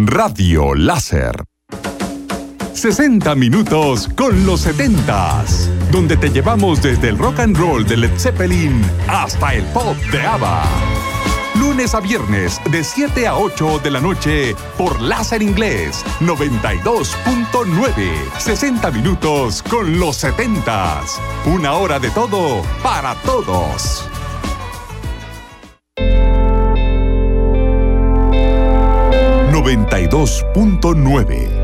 Radio Láser. 60 minutos con los 70s, donde te llevamos desde el rock and roll de Led Zeppelin hasta el pop de ABBA. Lunes a viernes de 7 a 8 de la noche por Láser Inglés 92.9. 60 minutos con los 70s. Una hora de todo para todos. 92.9